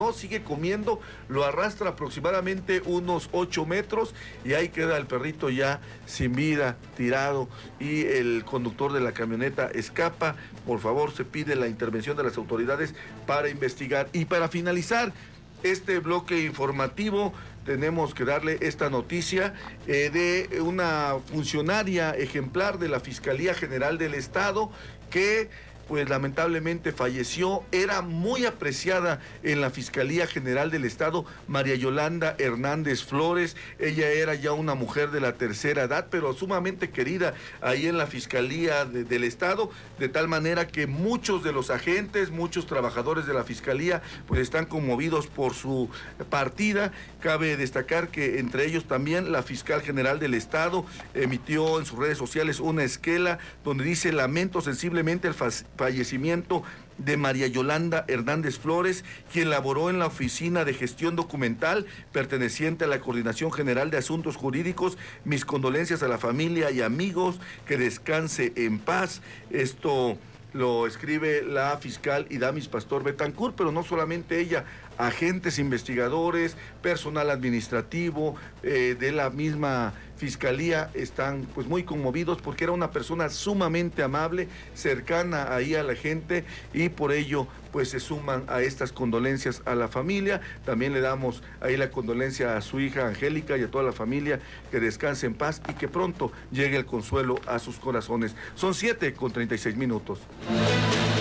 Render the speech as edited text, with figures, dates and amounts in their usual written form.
bajó, sigue comiendo, lo arrastra aproximadamente unos 8 metros y ahí queda el perrito ya sin vida, tirado, y el conductor de la camioneta escapa. Por favor, se pide la intervención de las autoridades para investigar. Y para finalizar este bloque informativo, tenemos que darle esta noticia de una funcionaria ejemplar de la Fiscalía General del Estado que pues lamentablemente falleció. Era muy apreciada en la Fiscalía General del Estado, María Yolanda Hernández Flores. Ella era ya una mujer de la tercera edad, pero sumamente querida ahí en la Fiscalía del Estado, de tal manera que muchos de los agentes, muchos trabajadores de la Fiscalía, pues están conmovidos por su partida. Cabe destacar que entre ellos también la Fiscal General del Estado emitió en sus redes sociales una esquela donde dice: lamento sensiblemente el fallecimiento de María Yolanda Hernández Flores, quien laboró en la Oficina de Gestión Documental perteneciente a la Coordinación General de Asuntos Jurídicos. Mis condolencias a la familia y amigos, que descanse en paz. Esto lo escribe la fiscal Idamis Pastor Betancourt, pero no solamente ella, agentes investigadores, personal administrativo de la misma fiscalía están pues muy conmovidos porque era una persona sumamente amable, cercana ahí a la gente, y por ello pues se suman a estas condolencias a la familia. También le damos ahí la condolencia a su hija Angélica y a toda la familia, que descanse en paz y que pronto llegue el consuelo a sus corazones. Son 7:36.